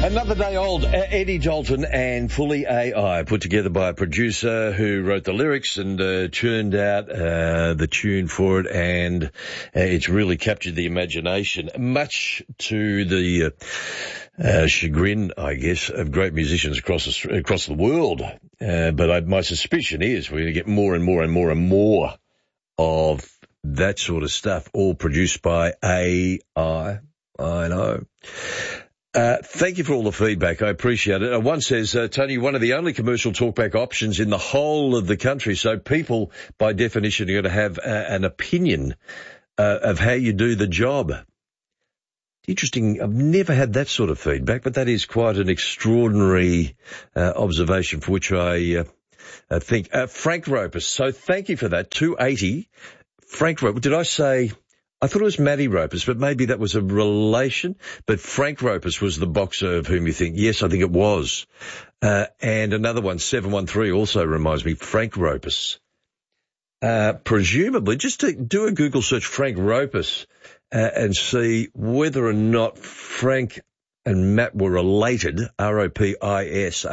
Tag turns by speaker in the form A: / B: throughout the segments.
A: Another day old, Eddie Dalton and Fully AI, put together by a producer who wrote the lyrics and churned out the tune for it, and it's really captured the imagination, much to the chagrin, I guess, of great musicians across the world. But my suspicion is we're going to get more and more and more and more of that sort of stuff, all produced by AI. I know. Thank you for all the feedback. I appreciate it. One says, Tony, one of the only commercial talkback options in the whole of the country, so people, by definition, are going to have an opinion of how you do the job. Interesting. I've never had that sort of feedback, but that is quite an extraordinary observation for which I think. Frank Ropus, so thank you for that. 280. Frank Ropus, did I say... I thought it was Matty Ropus, but maybe that was a relation. But Frank Ropus was the boxer of whom you think. Yes, I think it was. And another one, 713, also reminds me, Frank Ropus. Presumably, just to do a Google search, Frank Ropus, and see whether or not Frank and Matt were related, R-O-P-I-S,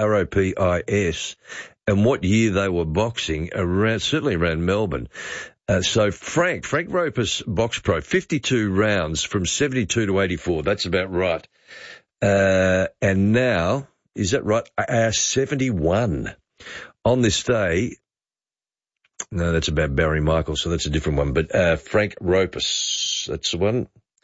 A: and what year they were boxing, certainly around Melbourne. So Frank Ropus Box Pro, 52 rounds from 72 to 84. That's about right. And now, is that right? 71. On this day, no, that's about Barry Michael, so that's a different one. But Frank Ropus, that's the one.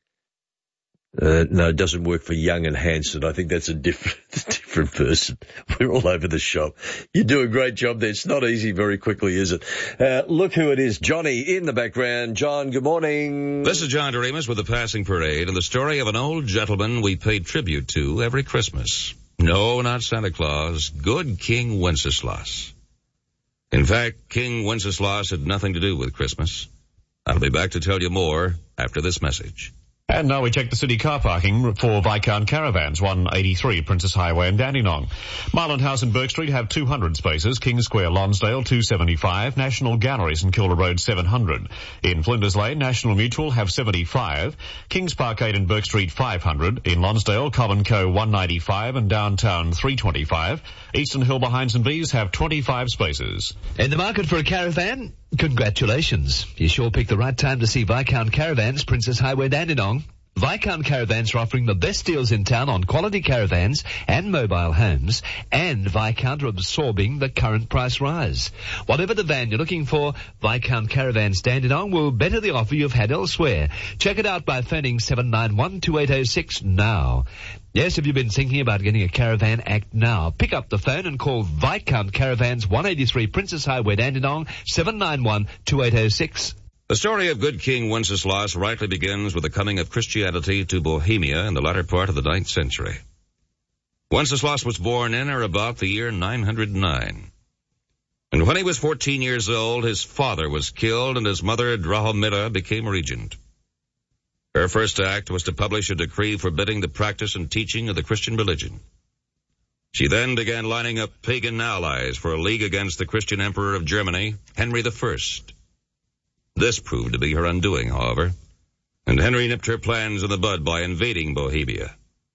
A: No, it doesn't work for Young and Hanson. I think that's a different person. We're all over the shop. You do a great job there. It's not easy very quickly, is it? Look who it is. Johnny in the background. John, good morning.
B: This is John Doremus with the Passing Parade and the story of an old gentleman we pay tribute to every Christmas. No, not Santa Claus. Good King Wenceslas. In fact, King Wenceslas had nothing to do with Christmas. I'll be back to tell you more after this message.
C: And now we check the city car parking for Viscount Caravans, 183 Princess Highway in Dandenong. Marland House and Burke Street have 200 spaces, King Square, Lonsdale, 275, National Galleries in Kilda Road, 700. In Flinders Lane, National Mutual have 75, Kings Parkade and Burke Street, 500. In Lonsdale, Cobb & Co, 195 and Downtown, 325. Eastern Hill behind St. Bees have 25 spaces.
D: In the market for a caravan? Congratulations. You sure picked the right time to see Viscount Caravans, Princess Highway, Dandenong. Viscount Caravans are offering the best deals in town on quality caravans and mobile homes, and Viscount are absorbing the current price rise. Whatever the van you're looking for, Viscount Caravans Dandenong will better the offer you've had elsewhere. Check it out by phoning 791-2806 now. Yes, if you've been thinking about getting a caravan, act now. Pick up the phone and call Viscount Caravans, 183 Princess Highway, Dandenong, 791-2806.
B: The story of good King Wenceslas rightly begins with the coming of Christianity to Bohemia in the latter part of the 9th century. Wenceslas was born in or about the year 909. And when he was 14 years old, his father was killed and his mother, Drahomira, became regent. Her first act was to publish a decree forbidding the practice and teaching of the Christian religion. She then began lining up pagan allies for a league against the Christian emperor of Germany, Henry I. This proved to be her undoing, however, and Henry nipped her plans in the bud by invading Bohemia.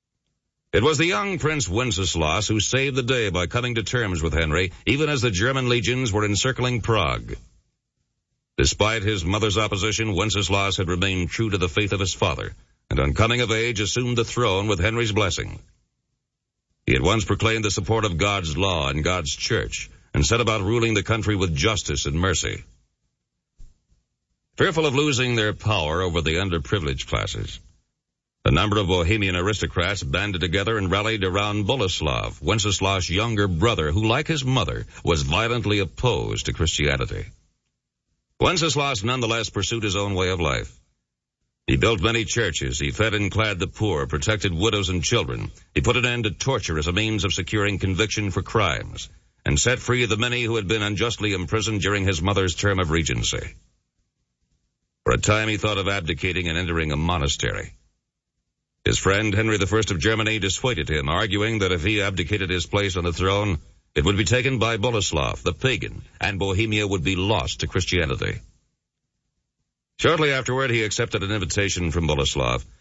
B: It was the young Prince Wenceslas who saved the day by coming to terms with Henry, even as the German legions were encircling Prague. Despite his mother's opposition, Wenceslas had remained true to the faith of his father, and on coming of age assumed the throne with Henry's blessing. He at once proclaimed the support of God's law and God's church, and set about ruling the country with justice and mercy. Fearful of losing their power over the underprivileged classes, a number of Bohemian aristocrats banded together and rallied around Boleslav, Wenceslas' younger brother, who, like his mother, was violently opposed to Christianity. Wenceslas nonetheless pursued his own way of life. He built many churches, he fed and clad the poor, protected widows and children. He put an end to torture as a means of securing conviction for crimes, and set free the many who had been unjustly imprisoned during his mother's term of regency. For a time he thought of abdicating and entering a monastery. His friend Henry I of Germany dissuaded him, arguing that if he abdicated his place on the throne, it would be taken by Boleslav, the pagan, and Bohemia would be lost to Christianity. Shortly afterward, he accepted an invitation from Boleslav,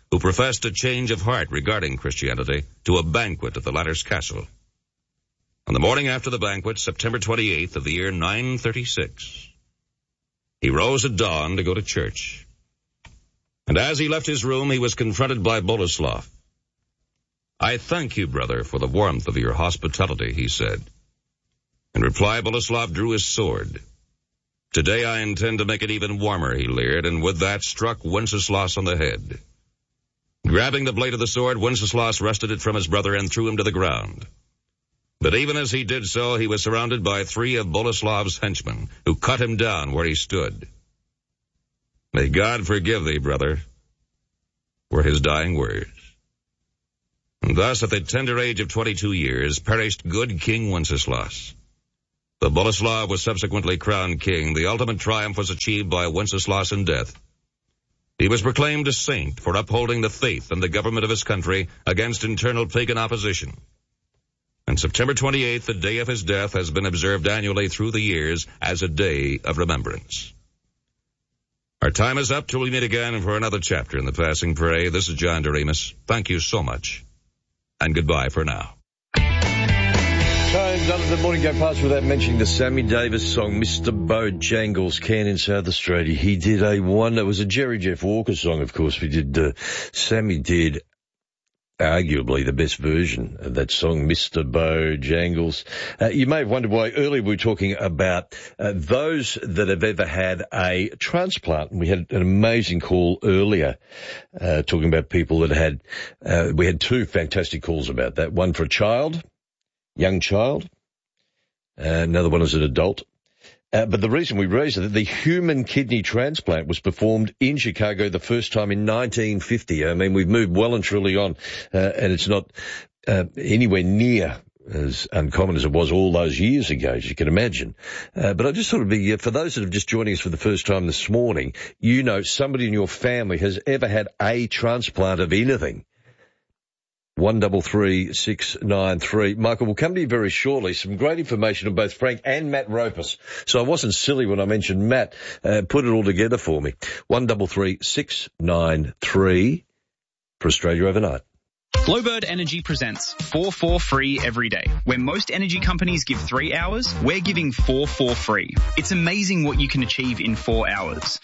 B: who professed a change of heart regarding Christianity, to a banquet at the latter's castle. On the morning after the banquet, September 28th of the year 936, he rose at dawn to go to church. And as he left his room, he was confronted by Boleslav. "I thank you, brother, for the warmth of your hospitality," he said. In reply, Boleslav drew his sword. "Today I intend to make it even warmer," he leered, and with that struck Wenceslas on the head. Grabbing the blade of the sword, Wenceslas wrested it from his brother and threw him to the ground. But even as he did so, he was surrounded by 3 of Boleslav's henchmen, who cut him down where he stood. "May God forgive thee, brother," were his dying words. And thus, at the tender age of 22 years, perished good King Wenceslas. Though Boleslav was subsequently crowned king, the ultimate triumph was achieved by Wenceslas in death. He was proclaimed a saint for upholding the faith and the government of his country against internal pagan opposition. And September 28th, the day of his death, has been observed annually through the years as a day of remembrance. Our time is up till we meet again for another chapter in the Passing Prey. This is John Doremus. Thank you so much, and goodbye for now.
A: So none of the morning go past without mentioning the Sammy Davis song, Mr. Bojangles, Cairn in South Australia. He did a wonder. It was a Jerry Jeff Walker song, of course. Sammy did arguably the best version of that song, Mr. Bojangles. You may have wondered why earlier we were talking about those that have ever had a transplant. We had an amazing call earlier talking about people that had, we had 2 fantastic calls about that. One for a child, young child, another one as an adult. But the reason we raised it, the human kidney transplant was performed in Chicago the first time in 1950. I mean, we've moved well and truly on, and it's not anywhere near as uncommon as it was all those years ago, as you can imagine. But I just thought it'd be, for those that are just joining us for the first time this morning, you know somebody in your family has ever had a transplant of anything. 133693. Michael, we'll come to you very shortly. Some great information on both Frank and Matt Ropus. So I wasn't silly when I mentioned Matt. Put it all together for me. 133693 for Australia Overnight.
E: Glowbird Energy presents 4 for free every day. Where most energy companies give 3 hours, we're giving 4 for free. It's amazing what you can achieve in 4 hours.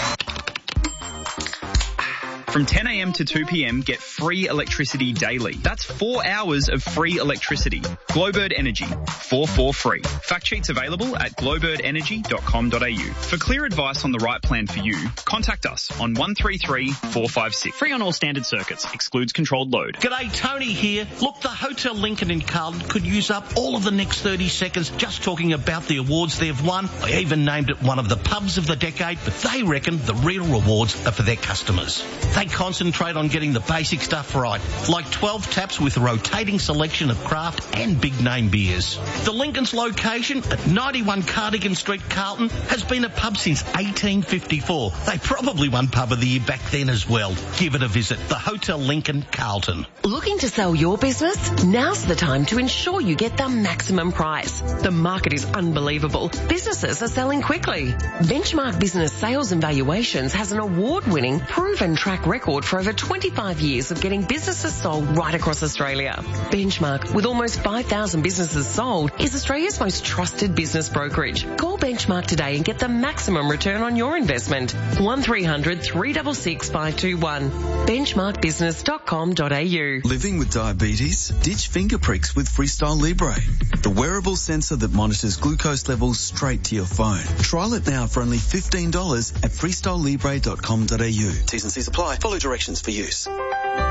E: From 10 a.m. to 2 p.m, get free electricity daily. That's 4 hours of free electricity. Glowbird Energy, 4 for free. Fact sheets available at glowbirdenergy.com.au. For clear advice on the right plan for you, contact us on 133 456.
F: Free on all standard circuits. Excludes controlled load.
G: G'day, Tony here. Look, the Hotel Lincoln in Carlton could use up all of the next 30 seconds just talking about the awards they've won. I even named it one of the pubs of the decade, but they reckon the real rewards are for their customers. They concentrate on getting the basic stuff right, like 12 taps with a rotating selection of craft and big-name beers. The Lincoln's location at 91 Cardigan Street, Carlton, has been a pub since 1854. They probably won Pub of the Year back then as well. Give it a visit. The Hotel Lincoln, Carlton.
H: Looking to sell your business? Now's the time to ensure you get the maximum price. The market is unbelievable. Businesses are selling quickly. Benchmark Business Sales and Valuations has an award-winning, proven track record for over 25 years of getting businesses sold right across Australia. Benchmark, with almost 5,000 businesses sold, is Australia's most trusted business brokerage. Call Benchmark today and get the maximum return on your investment. 1300 366 521. Benchmarkbusiness.com.au.
I: Living with diabetes? Ditch finger pricks with Freestyle Libre, the wearable sensor that monitors glucose levels straight to your phone. Trial it now for only $15 at freestylelibre.com.au. T's and C's apply. Follow directions for use.
J: Mate,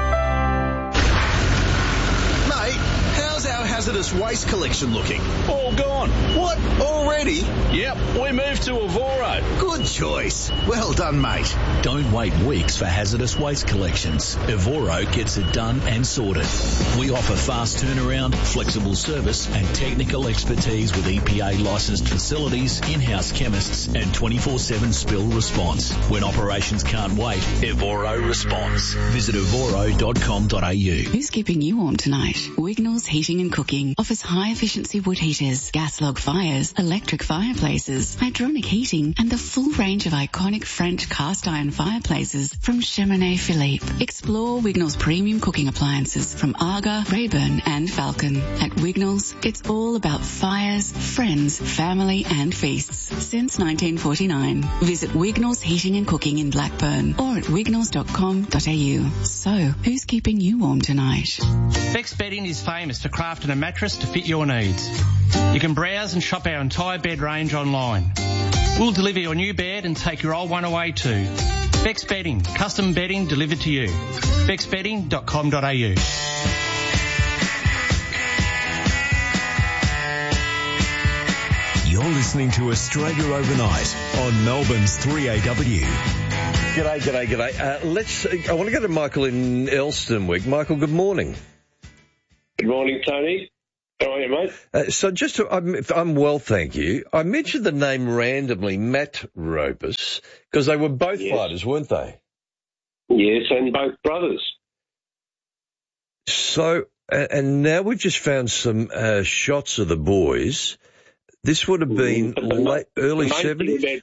J: how's our hazardous waste collection looking? All gone. What? Already? Yep, we moved to Evoro. Good choice. Well done, mate.
K: Don't wait weeks for hazardous waste collections. Evoro gets it done and sorted. We offer fast turnaround, flexible service and technical expertise with EPA licensed facilities, in-house chemists and 24/7 spill response. When operations can't wait, Evoro responds. Visit evoro.com.au.
L: Who's keeping you warm tonight? Wignall's Heating and Cooking. Cooking offers high-efficiency wood heaters, gas log fires, electric fireplaces, hydronic heating, and the full range of iconic French cast-iron fireplaces from Cheminée Philippe. Explore Wignall's premium cooking appliances from Aga, Rayburn, and Falcon. At Wignall's, it's all about fires, friends, family, and feasts. Since 1949. Visit Wignall's Heating and Cooking in Blackburn or at wignalls.com.au. So, who's keeping you warm tonight?
M: Beck's Bedding is famous for crafting a mattress to fit your needs. You can browse and shop our entire bed range online. We'll deliver your new bed and take your old one away too. Beck's Bedding, custom bedding delivered to you. becksbedding.com.au.
N: You're listening to Australia Overnight on Melbourne's 3AW.
A: G'day. I want to go to Michael in Elstonwick. Michael, good morning.
O: Good morning, Tony. How are you, mate?
A: I'm well, thank you. I mentioned the name randomly, Matt Ropus, because they were both fighters, weren't they?
O: Yes, and both brothers.
A: So, and now we've just found some shots of the boys. This would have been early 70s?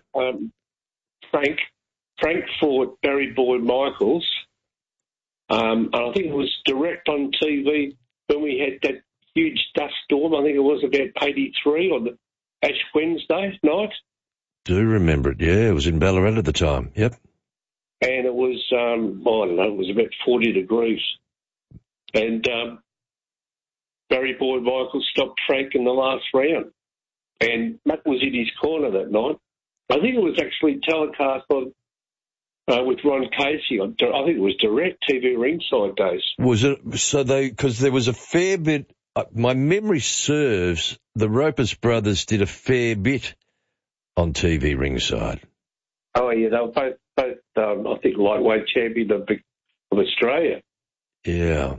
O: Frank fought Barry Boyd Michaels. And I think it was direct on TV when we had that huge dust storm. I think it was about 83 on the Ash Wednesday night.
A: Do remember it, yeah. It was in Ballarat at the time, yep.
O: And it was, I don't know, it was about 40 degrees. And Barry Boyd Michaels stopped Frank in the last round. And Matt was in his corner that night. I think it was actually telecast on with Ron Casey. I think it was direct TV ringside days.
A: Was it? So because there was a fair bit. My memory serves, the Ropus brothers did a fair bit on TV ringside.
O: Oh yeah, they were both I think lightweight champion of Australia.
A: Yeah.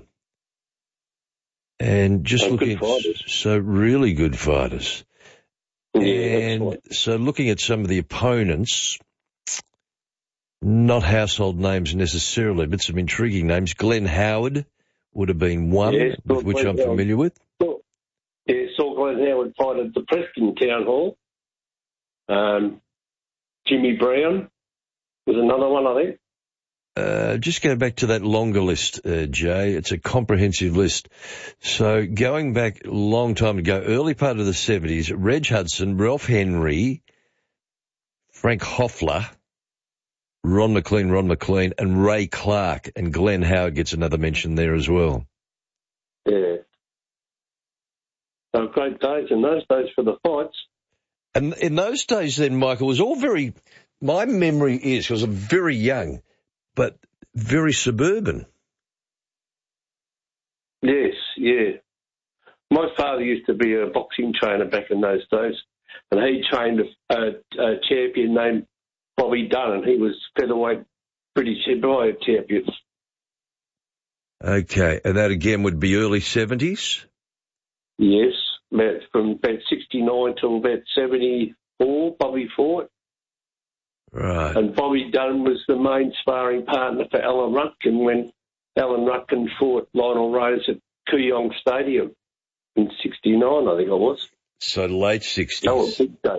A: And just looking, so really good fighters. And so looking at some of the opponents, not household names necessarily, but some intriguing names. Glenn Howard would have been one, with which I'm familiar with.
O: Saw Glenn Howard fight at the Preston Town Hall. Jimmy Brown was another one, I think.
A: Just go back to that longer list, Jay. It's a comprehensive list. So going back a long time ago, early part of the 70s, Reg Hudson, Ralph Henry, Frank Hoffler, Ron McLean, and Ray Clark, and Glenn Howard gets another mention there as well.
O: Yeah. So great days in those days for the fights.
A: And in those days then, Michael, it was all very, my memory is, because I'm very young, but very suburban.
O: Yes, yeah. My father used to be a boxing trainer back in those days, and he trained a champion named Bobby Dunn, and he was featherweight British heavyweight champion.
A: Okay, and that again would be early 70s?
O: Yes, from about 69 till about 74, Bobby fought.
A: Right.
O: And Bobby Dunn was the main sparring partner for Alan Rutkin when Alan Rutkin fought Lionel Rose at Kooyong Stadium in 69, I think it was.
A: So late 60s.
O: That was a big day.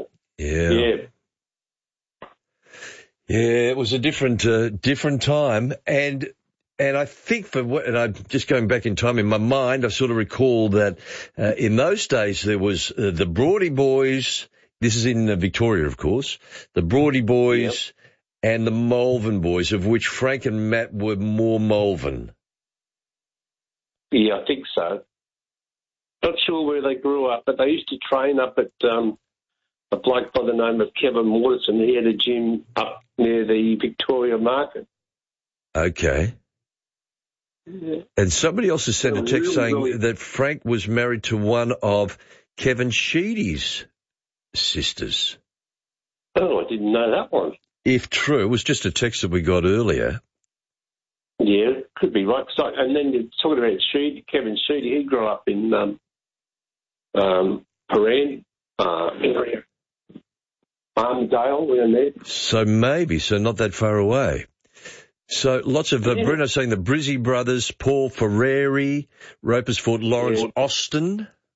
A: Yeah. Yeah, it was a different time. And I think and I'm just going back in time in my mind, I sort of recall that in those days there was the Broady Boys. This is in Victoria, of course. The Broady Boys and the Malvern Boys, of which Frank and Matt were more Malvern.
O: Yeah, I think so. Not sure where they grew up, but they used to train up at a bloke by the name of Kevin Mortensen. He had a gym up near the Victoria Market.
A: Okay.
O: Yeah.
A: And somebody else has sent a text saying that Frank was married to one of Kevin Sheedy's sisters.
O: Oh, I didn't know that one.
A: If true, it was just a text that we got earlier.
O: Yeah, could be right. So, and then you're talking about Sheedy, Kevin Sheedy. He grew up in Paran area, Armdale, around there.
A: So maybe, so not that far away. So lots of Bruno saying the Brizzy brothers, Paul Ferrari, Ropers fought Lawrence Austin.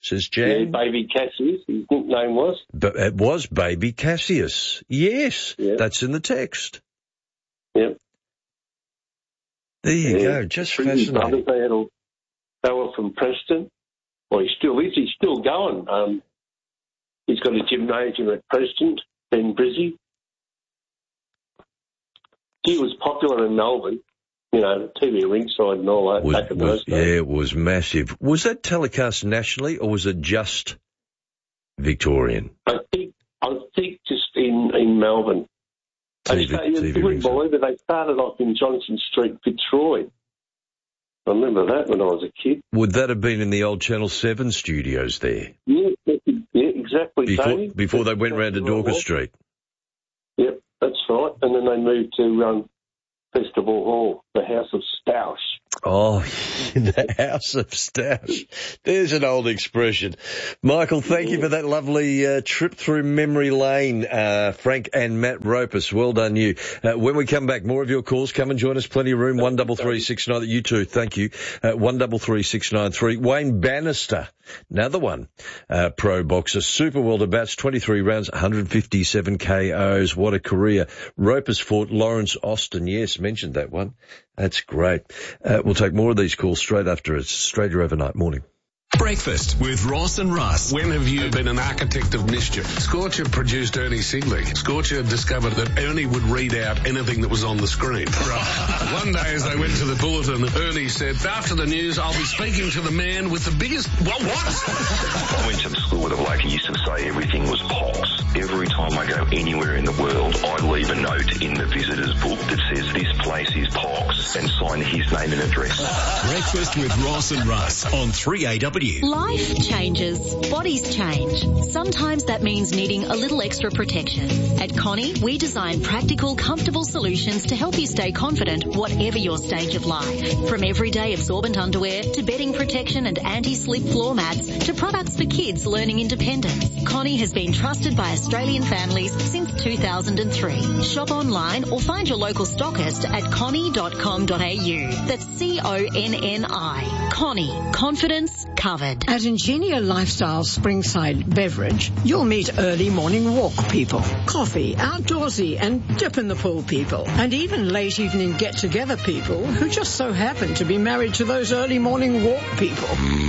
A: says Jan.
O: Yeah, Baby Cassius, his nickname was.
A: But it was Baby Cassius. Yes, that's in the text.
O: Yep.
A: There you go. Just fascinating.
O: They were from Preston. Well, he still is. He's still going. He's got a gymnasium at Preston, Ben Brizzy. He was popular in Melbourne. You know, TV ringside and all that back in those days.
A: Yeah, it was massive. Was that telecast nationally or was it just Victorian?
O: I think just in Melbourne. You wouldn't believe it. They started off in Johnson Street, Fitzroy. I remember that when I was a kid.
A: Would that have been in the old Channel 7 studios there?
O: Yeah, exactly.
A: Before they went round to Dorcas Street?
O: Yep, that's right. And then they moved to Festival Hall, the House of Stoush.
A: Oh, the House of Stoush. There's an old expression. Michael, thank you for that lovely trip through memory lane, Frank and Matt Ropus. Well done, you. When we come back, more of your calls. Come and join us. Plenty of room. 133693. You too. Thank you. 133693. Wayne Bannister, another one. Pro boxer, super welter bats, 23 rounds, 157 KOs. What a career. Ropus fought Lawrence Austin. Yes, mentioned that one. That's great. We'll take more of these calls straight after it's Australia Overnight Morning.
N: Breakfast with Ross and Russ.
P: When have you been an architect of mischief? Scorcher produced Ernie Sigley. Scorcher discovered that Ernie would read out anything that was on the screen. Right. One day as they went to the bulletin, Ernie said, after the news, I'll be speaking to the man with the biggest... What?
Q: I went to school with a bloke who used to say everything was pox. Every time I go anywhere in the world, I leave a note in the visitor's book that says this place is pox and sign his name and address.
N: Breakfast with Ross and Russ on 3AW.
R: Life changes. Bodies change. Sometimes that means needing a little extra protection. At Connie, we design practical, comfortable solutions to help you stay confident whatever your stage of life. From everyday absorbent underwear to bedding protection and anti-slip floor mats to products for kids learning independence. Connie has been trusted by Australian families since 2003. Shop online or find your local stockist at connie.com.au. That's CONNI. Connie. Confidence covered.
S: At Ingenia Lifestyle Springside Beverage, you'll meet early morning walk people, coffee, outdoorsy and dip in the pool people, and even late evening get-together people who just so happen to be married to those early morning walk people.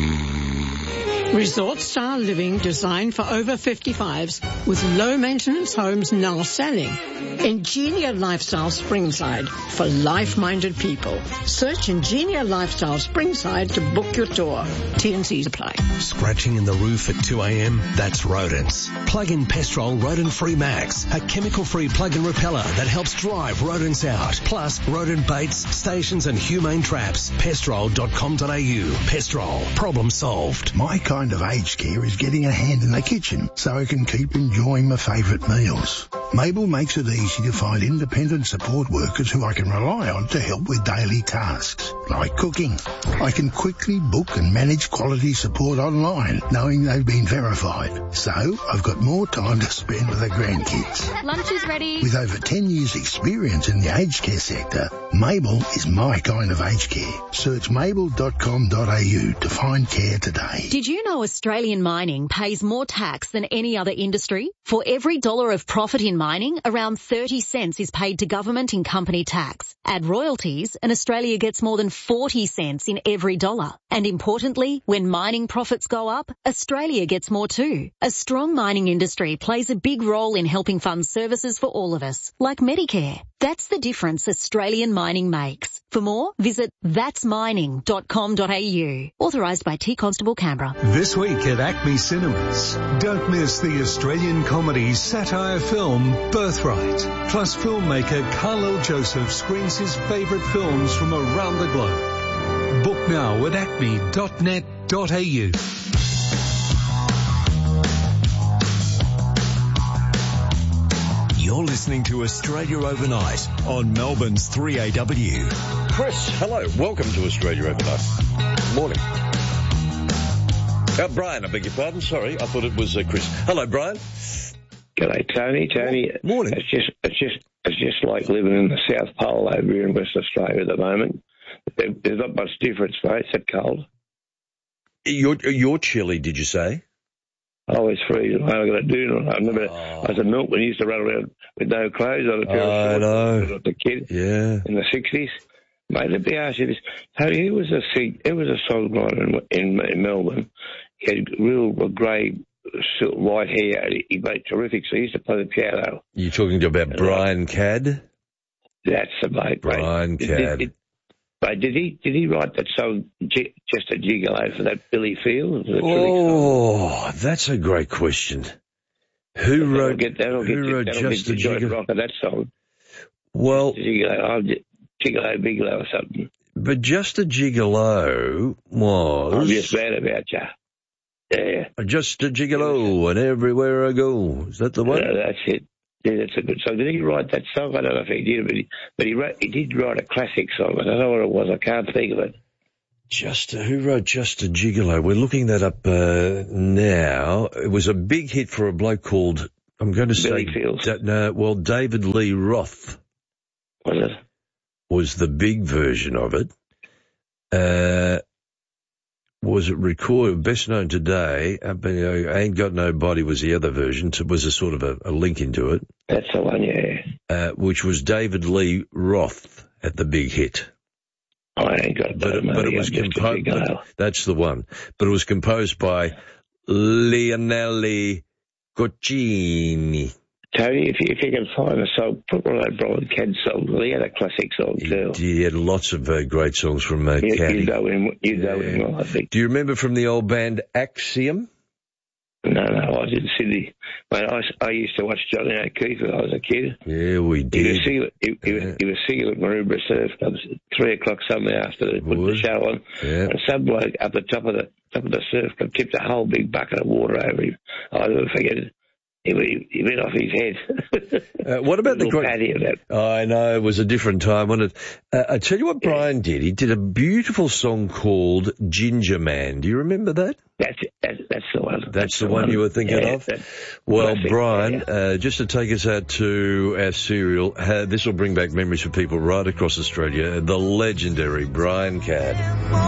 S: Resort-style living designed for over 55s with low-maintenance homes now selling. Ingenia Lifestyle Springside for life-minded people. Search Ingenia Lifestyle Springside to book your tour. T&Cs apply.
N: Scratching in the roof at 2 a.m? That's rodents. Plug in Pestrol Rodent-Free Max, a chemical-free plug-in repeller that helps drive rodents out. Plus, rodent baits, stations and humane traps. Pestrol.com.au. Pestrol. Problem solved.
T: My kind of aged care is getting a hand in the kitchen so I can keep enjoying my favourite meals. Mabel makes it easy to find independent support workers who I can rely on to help with daily tasks, like cooking. I can quickly book and manage quality support online, knowing they've been verified. So I've got more time to spend with the grandkids.
U: Lunch is ready.
T: With over 10 years experience in the aged care sector, Mabel is my kind of aged care. Search mabel.com.au to find care today.
R: Did you know Australian mining pays more tax than any other industry? For every dollar of profit in mining, around 30 cents is paid to government in company tax. Add royalties and Australia gets more than 40 cents in every dollar. And importantly, when mining profits go up, Australia gets more too. A strong mining industry plays a big role in helping fund services for all of us, like Medicare. That's the difference Australian mining makes. For more, visit thatsmining.com.au. Authorised by T Constable Canberra.
V: This week at Acme Cinemas, don't miss the Australian comedy satire film Birthright. Plus filmmaker Carl Joseph screens his favourite films from around the globe. Book now at acme.net.au.
N: You're listening to Australia Overnight on Melbourne's 3AW.
A: Chris, hello. Welcome to Australia Overnight. Morning. Brian, I beg your pardon. Sorry, I thought it was Chris. Hello, Brian.
W: G'day, Tony.
A: Morning.
W: It's just like living in the South Pole over here in West Australia at the moment. There's not much difference, mate. It's that cold.
A: Your chili, did you say?
W: I was freezing. I got a doodle. I remember I was a milkman. Used to run around with no clothes on.
A: I know.
W: I was a kid.
A: Yeah.
W: In the 60s. Mate, let me ask you this. Tony, he was a songwriter in Melbourne. He had real grey, white hair. He made terrific. So he used to play the piano.
A: You're talking about Brian Cadd?
W: That's the mate.
A: Brian Cadd.
W: Did he write that song, Just a Gigolo, for that Billy Field?
A: Oh, that's a great question. Who wrote Just a Gigolo?
W: That song.
A: Well,
W: Gigolo, Bigolo or something.
A: But Just a Gigolo was...
W: I'm just mad about you. Yeah.
A: Just a Gigolo, and everywhere I go. Is that the one?
W: That's it. Yeah, that's a good song. Did he write that song? I don't know if he did, but he did write a classic song. I don't know what it was. I can't think of it.
A: Who wrote Just a Gigolo? We're looking that up now. It was a big hit for a bloke called, I'm going to say... David Lee Roth.
W: Was it?
A: Was the big version of it. Was it recorded, best known today, Ain't Got Nobody was the other version, so it was a sort of a link into it.
W: That's the one, yeah.
A: Which was David Lee Roth at the big hit.
W: I ain't got
A: but it was composed. That's the one. But it was composed by Lionel Gocchini.
W: Tony, if you can find a song, put one of that Brian Cadd songs. He had a classic song too.
A: He had lots of great songs from Cadd.
W: You know him well, I think.
A: Do you remember from the old band Axiom?
W: No, I was in Sydney. Mate, I used to watch Johnny O'Keefe when I was a kid.
A: Yeah, we did.
W: He was singing at Maroubra Surf Club at 3 o'clock Sunday afternoon, put the show on, and some bloke up the top of the surf club tipped a whole big bucket of water over him. I'll never forget it. He went off his head.
A: What about the great...
W: patty of that?
A: I know, it was a different time, wasn't it? I tell you what Brian did. He did a beautiful song called Ginger Man. Do you remember that?
W: That's the one.
A: That's the one you were thinking of? Well, Brian, just to take us out to our serial, this will bring back memories for people right across Australia, the legendary Brian Cadd.